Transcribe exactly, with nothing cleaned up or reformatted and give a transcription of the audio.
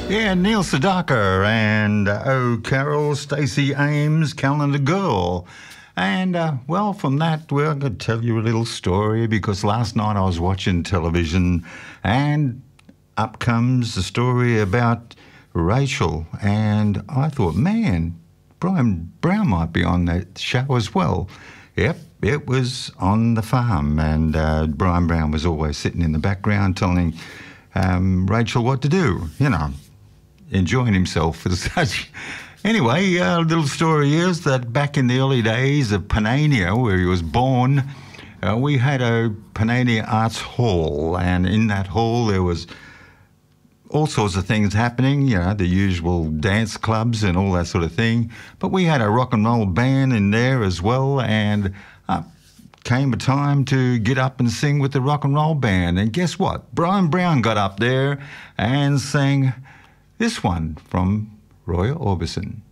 Yeah, Neil Sedaka and uh, Oh Carol, Stacey Ames, Calendar Girl. And, uh, well, from that, well, I'm going to tell you a little story because last night I was watching television and up comes the story about Rachel. And I thought, man, Brian Brown might be on that show as well. Yep, it was On the Farm. And uh, Brian Brown was always sitting in the background telling um, Rachel what to do, you know, enjoying himself as such. Anyway, a uh, little story is that back in the early days of Panania, where he was born, uh, we had a Panania Arts Hall, and in that hall there was all sorts of things happening, you know, the usual dance clubs and all that sort of thing. But we had a rock and roll band in there as well, and uh, came a time to get up and sing with the rock and roll band. And guess what? Brian Brown got up there and sang this one from Roy Orbison.